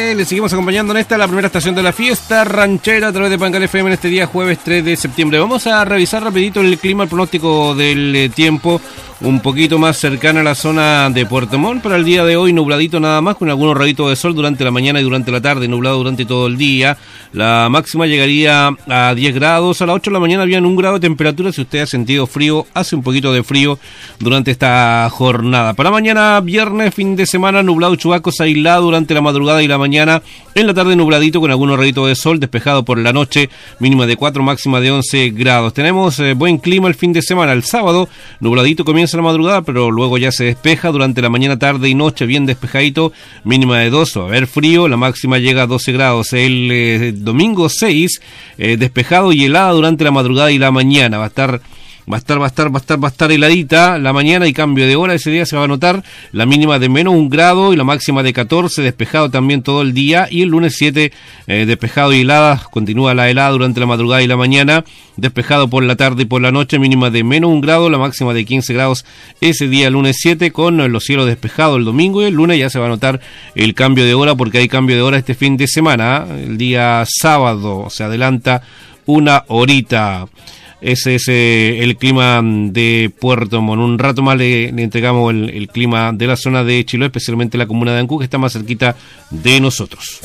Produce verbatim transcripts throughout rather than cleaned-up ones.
tarde. Le seguimos acompañando en esta, la primera estación de la fiesta ranchera a través de Pangal F M en este día jueves tres de septiembre. Vamos a revisar rapidito el clima, el pronóstico del eh, tiempo, un poquito más cercana a la zona de Puerto Montt. Para el día de hoy nubladito nada más, con algunos rayitos de sol durante la mañana y durante la tarde, nublado durante todo el día. La máxima llegaría a diez grados, a las ocho de la mañana habían un grado de temperatura. Si usted ha sentido frío, hace un poquito de frío durante esta jornada. Para mañana viernes, fin de semana, nublado, chubascos aislados durante la madrugada y la mañana. En la tarde nubladito con algunos rayitos de sol, despejado por la noche, mínima de cuatro, máxima de once grados. Tenemos eh, buen clima el fin de semana. El sábado nubladito comienza la madrugada, pero luego ya se despeja durante la mañana, tarde y noche, bien despejadito, mínima de dos, va a haber frío, la máxima llega a doce grados. El eh, domingo seis, eh, despejado y helada durante la madrugada y la mañana, va a estar Va a estar, va a estar, va a estar, va a estar heladita la mañana y cambio de hora. Ese día se va a notar la mínima de menos un grado y la máxima de catorce, despejado también todo el día. Y el lunes siete, eh, despejado y helada, continúa la helada durante la madrugada y la mañana, despejado por la tarde y por la noche, mínima de menos un grado, la máxima de quince grados ese día, lunes siete, con los cielos despejados el domingo. Y el lunes ya se va a notar el cambio de hora, porque hay cambio de hora este fin de semana. El día sábado se adelanta una horita. Ese es eh, el clima de Puerto Montt. Un rato más le, le entregamos el, el clima de la zona de Chiloé, especialmente la comuna de Ancú, que está más cerquita de nosotros.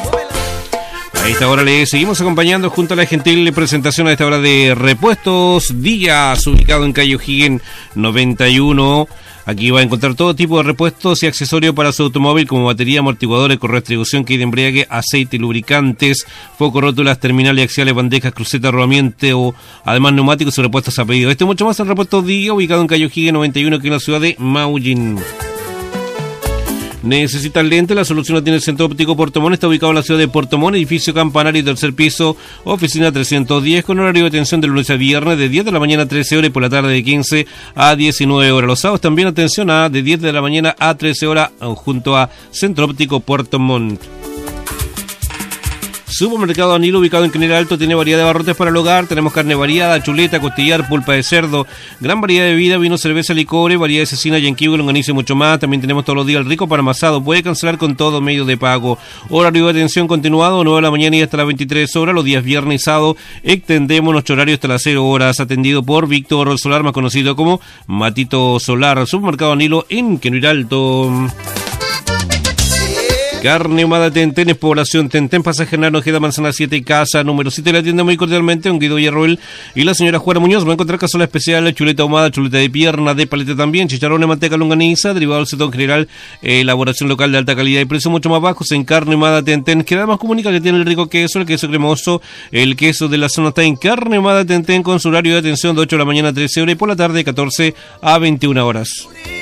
A esta hora le seguimos acompañando junto a la gentil presentación a esta hora de Repuestos Díaz, ubicado en calle O'Higgins noventa y uno. Aquí va a encontrar todo tipo de repuestos y accesorios para su automóvil, como batería, amortiguadores, con distribución, kit de embriague, aceite, lubricantes, foco, rótulas, terminales axiales, bandejas, crucetas, rodamiento, o además neumáticos y repuestos a pedido. Esto y mucho más en Repuestos Díaz, ubicado en calle O'Higgins noventa y uno, aquí en la ciudad de Maullín. ¿Necesitas lentes? La solución la tiene el Centro Óptico Puerto Montt. Está ubicado en la ciudad de Puerto Montt, edificio campanario, tercer piso, oficina trescientos diez, con horario de atención de lunes a viernes de diez de la mañana a trece horas y por la tarde de quince a diecinueve horas. Los sábados también atención a de diez de la mañana a trece horas junto a Centro Óptico Puerto Montt. Supermercado Danilo, ubicado en Canela Alto, tiene variedad de abarrotes para el hogar. Tenemos carne variada, chuleta, costillar, pulpa de cerdo, gran variedad de bebida, vino, cerveza, licores, variedad de cecina, yanquivo, longaniza y mucho más. También tenemos todos los días el rico pan amasado. Puede cancelar con todo medio de pago. Horario de atención continuado, nueve de la mañana y hasta las veintitrés horas. Los días viernes y sábado extendemos nuestro horario hasta las cero horas. Atendido por Víctor Solar, más conocido como Matito Solar. Supermercado Danilo en Canela Alto. Carne Ahumada Tentén, es población Tentén, pasaje Hernán Ojeda, manzana siete, casa número siete. Le atiende muy cordialmente un Guido Villarroel y la señora Juana Muñoz. Va a encontrar cazuela especial, chuleta ahumada, chuleta de pierna, de paleta también, chicharrones, manteca, longaniza, derivado del cetón general, eh, elaboración local de alta calidad y precios mucho más bajos en Carne Ahumada Tentén, que además comunica que tiene el rico queso, el queso cremoso, el queso de la zona está en Carne Ahumada Tentén, con su horario de atención de ocho de la mañana a trece horas y por la tarde de catorce a veintiuna horas.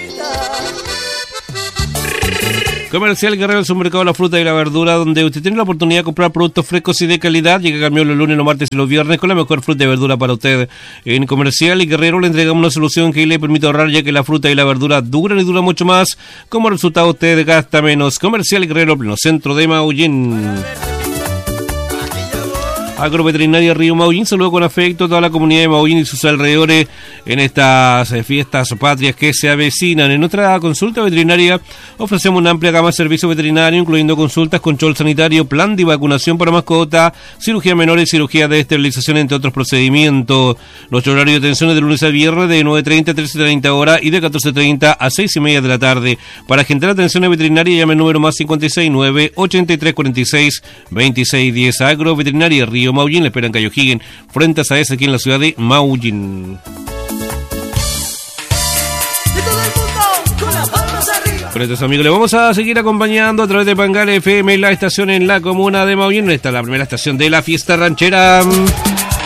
Comercial Guerrero, el supermercado de la fruta y la verdura, donde usted tiene la oportunidad de comprar productos frescos y de calidad. Llega camión los lunes, los martes y los viernes con la mejor fruta y verdura para usted. En Comercial y Guerrero le entregamos una solución que le permite ahorrar, ya que la fruta y la verdura duran y duran mucho más. Como resultado usted gasta menos. Comercial y Guerrero, pleno centro de Maullín. Agroveterinaria Río Maullín, saludo con afecto a toda la comunidad de Maullín y sus alrededores en estas fiestas patrias que se avecinan. En nuestra consulta veterinaria ofrecemos una amplia gama de servicios veterinarios, incluyendo consultas, control sanitario, plan de vacunación para mascota, cirugía menor y cirugía de esterilización, entre otros procedimientos. Nuestro horario de atención es de lunes a viernes de nueve treinta a trece treinta horas y de catorce treinta a seis y media de la tarde. Para agendar atención veterinaria, llame el número más cincuenta y seis nueve, ochenta y tres cuarenta y seis, veintiséis diez. Agroveterinaria Río Maullín, le esperan Cayo O'Higgins, frente a Saez, aquí en la ciudad de Maullín. Con estos amigos le vamos a seguir acompañando a través de Pangal F M, la estación en la comuna de Maullín. Esta es la primera estación de la fiesta ranchera.